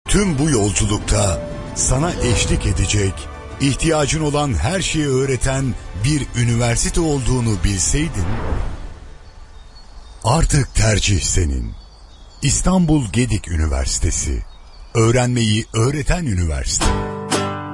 Tüm bu yolculukta sana eşlik edecek, ihtiyacın olan her şeyi öğreten bir üniversite olduğunu bilseydin, artık tercih senin. İstanbul Gedik Üniversitesi, öğrenmeyi öğreten üniversite.